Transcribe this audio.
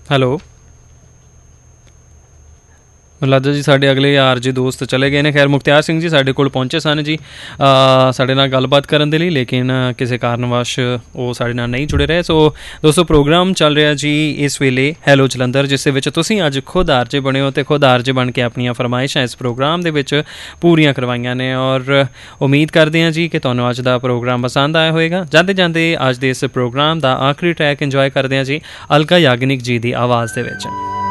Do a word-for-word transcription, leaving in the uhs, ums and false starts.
Hello, ਮੈਨੂੰ ਲੱਗਦਾ ਜੀ ਸਾਡੇ ਅਗਲੇ ਯਾਰ ਜੀ ਦੋਸਤ ਚਲੇ ਗਏ ਨੇ। ਖੈਰ, ਮੁਖਤਿਆਰ ਸਿੰਘ ਜੀ ਸਾਡੇ ਕੋਲ ਪਹੁੰਚੇ ਸਨ ਜੀ ਸਾਡੇ ਨਾਲ ਗੱਲਬਾਤ ਕਰਨ ਦੇ ਲਈ, ਲੇਕਿਨ ਕਿਸੇ ਕਾਰਨਵਸ਼ ਉਹ ਸਾਡੇ ਨਾਲ ਨਹੀਂ ਜੁੜੇ ਰਹੇ। ਸੋ ਦੋਸਤੋ, ਪ੍ਰੋਗਰਾਮ ਚੱਲ ਰਿਹਾ ਜੀ ਇਸ ਵੇਲੇ ਹੈਲੋ ਜਲੰਧਰ, ਜਿਸ ਦੇ ਵਿੱਚ ਤੁਸੀਂ ਅੱਜ ਖੁਦ ਆਰਜੇ ਬਣੇ ਹੋ ਅਤੇ ਖੁਦ ਆਰਜੇ ਬਣ ਕੇ ਆਪਣੀਆਂ ਫਰਮਾਇਸ਼ਾਂ ਇਸ ਪ੍ਰੋਗਰਾਮ ਦੇ ਵਿੱਚ ਪੂਰੀਆਂ ਕਰਵਾਈਆਂ ਨੇ। ਔਰ ਉਮੀਦ ਕਰਦੇ ਹਾਂ ਜੀ ਕਿ ਤੁਹਾਨੂੰ ਅੱਜ ਦਾ ਪ੍ਰੋਗਰਾਮ ਪਸੰਦ ਆਇਆ ਹੋਏਗਾ। ਜਾਂਦੇ ਜਾਂਦੇ ਅੱਜ ਦੇ ਇਸ ਪ੍ਰੋਗਰਾਮ ਦਾ ਆਖਰੀ ਟਰੈਕ ਇੰਜੋਏ ਕਰਦੇ ਹਾਂ ਜੀ ਅਲਕਾ ਯਾਗਨਿਕ ਜੀ ਦੀ ਆਵਾਜ਼ ਦੇ ਵਿੱਚ।